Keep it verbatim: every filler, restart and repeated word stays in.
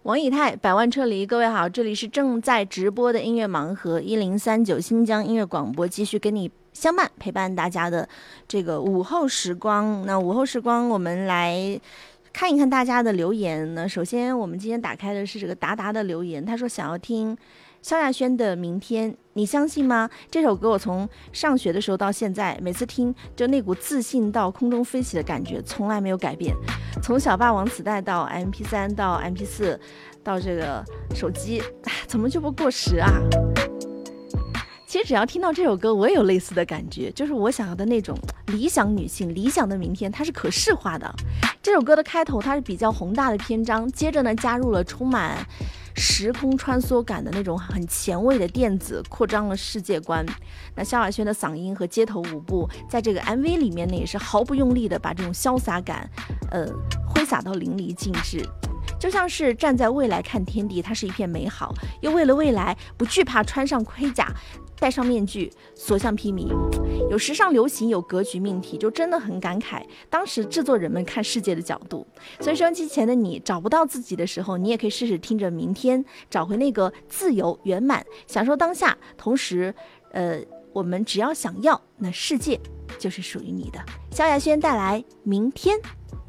王以太，百万车厘，各位好，这里是正在直播的音乐盲盒一零三九新疆音乐广播，继续跟你相伴陪伴大家的这个午后时光。那午后时光，我们来看一看大家的留言呢。首先，我们今天打开的是这个达达的留言，他说想要听萧亚轩的《明天》，你相信吗？这首歌我从上学的时候到现在，每次听就那股自信到空中飞起的感觉从来没有改变。从小霸王磁带到 M P 三 到 M P 四 到这个手机，怎么就不过时啊？其实只要听到这首歌，我也有类似的感觉，就是我想要的那种理想女性、理想的明天，它是可视化的。这首歌的开头它是比较宏大的篇章，接着呢加入了充满时空穿梭感的那种很前卫的电子，扩张了世界观。那萧亚轩的嗓音和街头舞步，在这个 M V 里面呢，也是毫不用力的把这种潇洒感，呃，挥洒到淋漓尽致。就像是站在未来看天地，它是一片美好，又为了未来不惧怕穿上盔甲，戴上面具，所向披靡。有时尚流行，有格局命题，就真的很感慨当时制作人们看世界的角度。所以收音机前的你找不到自己的时候，你也可以试试听着明天，找回那个自由圆满，享受当下。同时呃，我们只要想要，那世界就是属于你的。萧亚轩带来明天。